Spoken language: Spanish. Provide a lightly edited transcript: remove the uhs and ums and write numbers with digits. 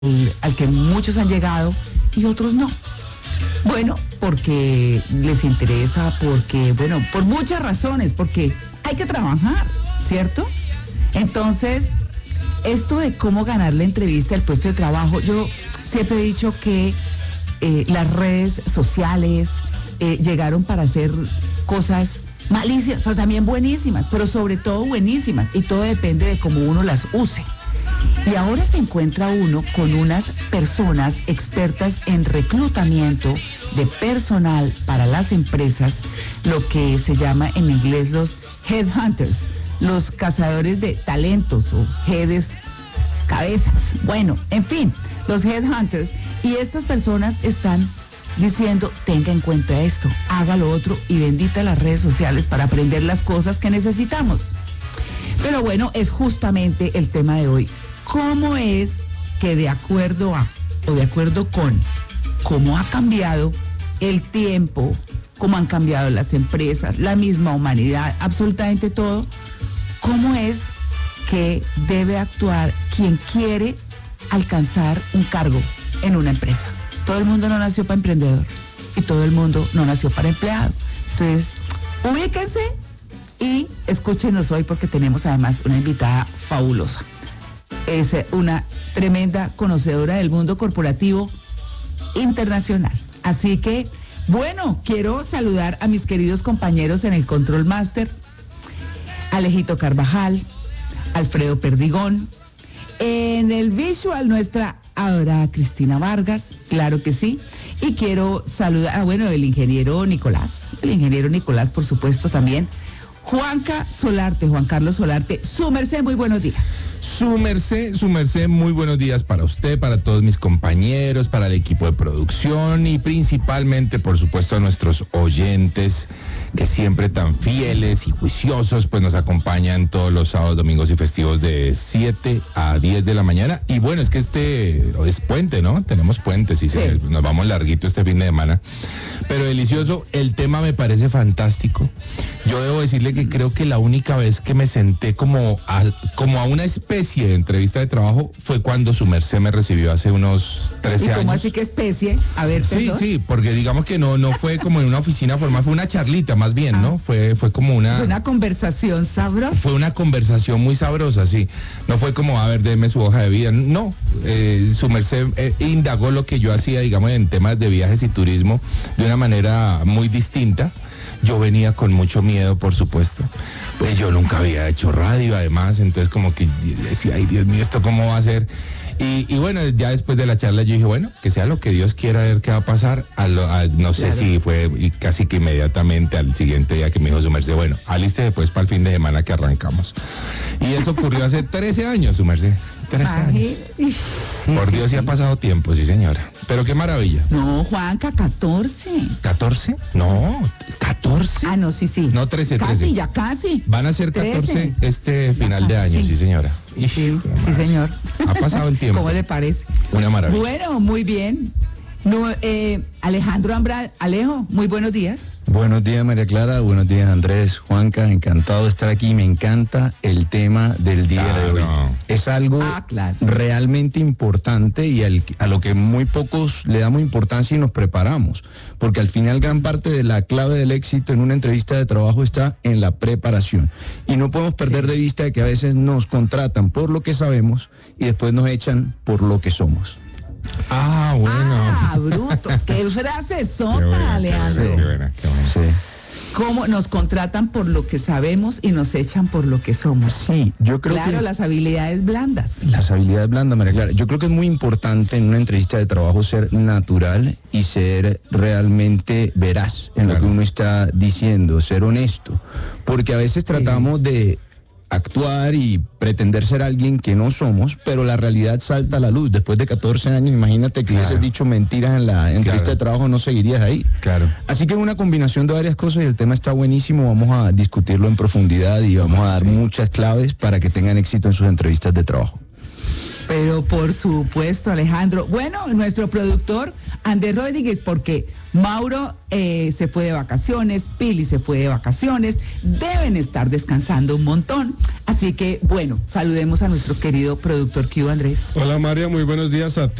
al que muchos han llegado y otros no. Bueno, porque les interesa, porque, bueno, por muchas razones, porque hay que trabajar, ¿cierto? Entonces, esto de cómo ganar la entrevista, el puesto de trabajo, yo siempre he dicho que las redes sociales llegaron para hacer cosas malísimas, pero también buenísimas, pero sobre todo buenísimas, y todo depende de cómo uno las use. Y ahora se encuentra uno con unas personas expertas en reclutamiento de personal para las empresas, lo que se llama en inglés los headhunters, los cazadores de talentos o heads, cabezas. Bueno, en fin, los headhunters. Y estas personas están diciendo, tenga en cuenta esto, haga lo otro y bendita las redes sociales para aprender las cosas que necesitamos. Pero bueno, es justamente el tema de hoy. ¿Cómo es que de acuerdo a, o de acuerdo con, cómo ha cambiado el tiempo, cómo han cambiado las empresas, la misma humanidad, absolutamente todo, cómo es que debe actuar quien quiere alcanzar un cargo en una empresa? Todo el mundo no nació para emprendedor y todo el mundo no nació para empleado. Entonces, ubíquense y escúchenos hoy porque tenemos además una invitada fabulosa. Es una tremenda conocedora del mundo corporativo internacional. Así que, bueno, quiero saludar a mis queridos compañeros en el Control Master, Alejito Carvajal, Alfredo Perdigón, en el Visual nuestra adorada Cristina Vargas, claro que sí, y quiero saludar, el ingeniero Nicolás, por supuesto también, Juan Carlos Solarte, su merced, muy buenos días. Su merced, muy buenos días para usted, para todos mis compañeros, para el equipo de producción y principalmente, por supuesto, a nuestros oyentes que siempre tan fieles y juiciosos, pues nos acompañan todos los sábados, domingos y festivos de 7 a 10 de la mañana. Y bueno, es que hoy es puente, ¿no? Tenemos puentes, sí. Nos vamos larguito este fin de semana. Pero delicioso, el tema me parece fantástico. Yo debo decirle que creo que la única vez que me senté como a una especie de entrevista de trabajo fue cuando su merced me recibió hace unos 13 años. ¿Y cómo así que especie? A ver, perdón. Sí, porque digamos que no fue como en una oficina formal, fue una charlita más bien, ¿no? Fue como una conversación sabrosa. Fue una conversación muy sabrosa, sí. No fue como, a ver, deme su hoja de vida. No, su merced indagó lo que yo hacía, digamos, en temas de viajes y turismo de una manera muy distinta. Yo venía con mucho miedo, por supuesto. Pues yo nunca había hecho radio, además, entonces como que decía, ay, Dios mío, ¿esto cómo va a ser? Y bueno, ya después de la charla yo dije, bueno, que sea lo que Dios quiera, a ver qué va a pasar. No sé si fue casi que inmediatamente al siguiente día que me dijo su merced, bueno, aliste después para el fin de semana que arrancamos. Y eso ocurrió hace 13 años, su merced. 13 años. Por Dios, sí ha pasado tiempo, sí señora. Pero qué maravilla. No, Juanca, 14. ¿14? No, 14. Ah, no, sí. No, 13. Ya casi. Van a ser 14 13. Este final de año, sí señora. Sí, señor. Ha pasado el tiempo. ¿Cómo le parece? Una maravilla. Bueno, muy bien. No, Alejandro Ambral, Alejo, muy buenos días. Buenos días, María Clara, buenos días, Andrés, Juanca, encantado de estar aquí. Me encanta el tema del día de hoy. Es algo realmente importante y a lo que muy pocos le damos importancia y nos preparamos, porque al final gran parte de la clave del éxito en una entrevista de trabajo está en la preparación. Y no podemos perder de vista de que a veces nos contratan por lo que sabemos y después nos echan por lo que somos. Ah, bueno. Ah, brutos. Qué frase sota, Alejandro. Sí. Qué buena. Sí. ¿Cómo nos contratan por lo que sabemos y nos echan por lo que somos? Sí, yo creo que... las habilidades blandas. Las habilidades blandas, María Clara. Yo creo que es muy importante en una entrevista de trabajo ser natural y ser realmente veraz en lo que uno está diciendo, ser honesto. Porque a veces tratamos de actuar y pretender ser alguien que no somos, pero la realidad salta a la luz. Después de 14 años, imagínate que hubieses dicho mentiras en la entrevista de trabajo, no seguirías ahí. Claro. Así que es una combinación de varias cosas y el tema está buenísimo. Vamos a discutirlo en profundidad y vamos a dar muchas claves para que tengan éxito en sus entrevistas de trabajo. Pero por supuesto, Alejandro. Bueno, nuestro productor, Andrés Rodríguez, porque Mauro se fue de vacaciones, Pili se fue de vacaciones, deben estar descansando un montón. Así que, bueno, saludemos a nuestro querido productor Q, Andrés. Hola María, muy buenos días a ti.